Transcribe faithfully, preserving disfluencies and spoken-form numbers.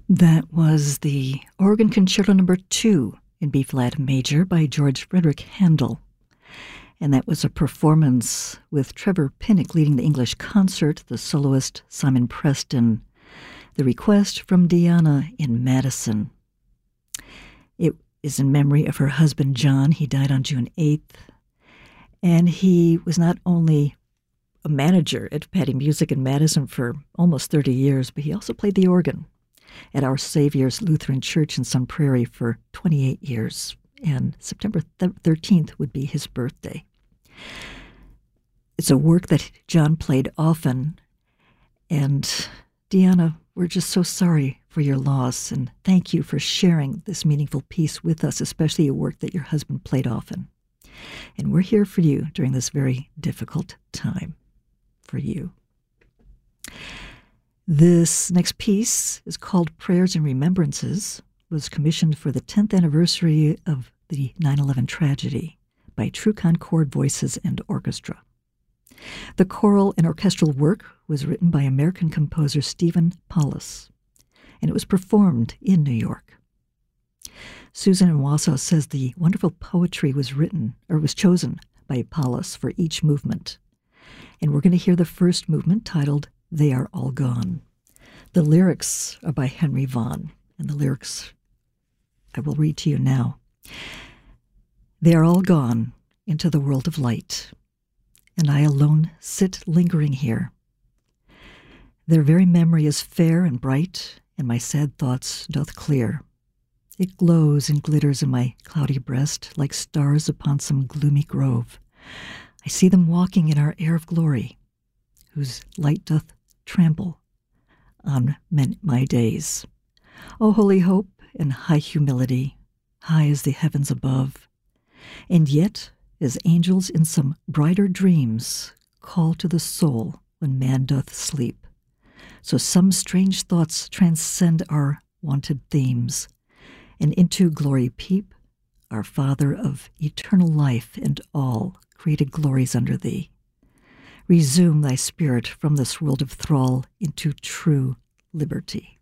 That was the Organ Concerto Number Two in B-flat major by George Frederick Handel. And that was a performance with Trevor Pinnock leading the English concert, the soloist Simon Preston, the request from Deanna in Madison. It is in memory of her husband, John. He died on June eighth. And he was not only a manager at Patty Music in Madison for almost thirty years, but he also played the organ at Our Savior's Lutheran Church in Sun Prairie for twenty-eight years. And September thirteenth would be his birthday. It's a work that John played often. And Deanna, we're just so sorry for your loss, and thank you for sharing this meaningful piece with us, especially a work that your husband played often. And we're here for you during this very difficult time for you. This next piece is called Prayers and Remembrances, was commissioned for the tenth anniversary of the nine eleven tragedy by True Concord Voices and Orchestra. The choral and orchestral work was written by American composer Stephen Paulus, and it was performed in New York. Susan in Wausau says the wonderful poetry was written, or was chosen by Paulus for each movement. And we're going to hear the first movement titled, They Are All Gone. The lyrics are by Henry Vaughan, and the lyrics I will read to you now. They are all gone into the world of light, and I alone sit lingering here. Their very memory is fair and bright, and my sad thoughts doth clear. It glows and glitters in my cloudy breast like stars upon some gloomy grove. I see them walking in our air of glory, whose light doth trample on men- my days. O holy hope and high humility, high as the heavens above, and yet as angels in some brighter dreams call to the soul when man doth sleep, so some strange thoughts transcend our wonted themes, and into glory peep, our Father of eternal life and all created glories under thee. Resume thy spirit from this world of thrall into true liberty.